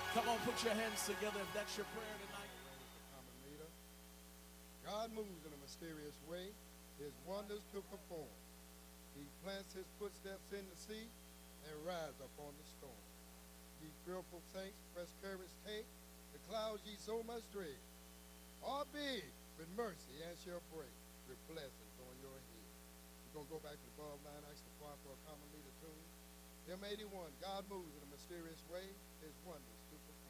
Come on, put your hands together if that's your prayer tonight. Common leader. God moves in a mysterious way, his wonders to perform. He plants his footsteps in the sea and rides upon the storm. Ye fearful saints, fresh courage take, the clouds ye so much dread. Are big with mercy and shall break with blessings on your head. We're going to go back to the above line, ask the choir for a common leader tune. Hymn 81, God moves in a mysterious way, his wonders